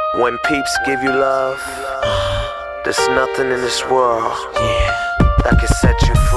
When peeps give you love, there's nothing in this world that can set you free.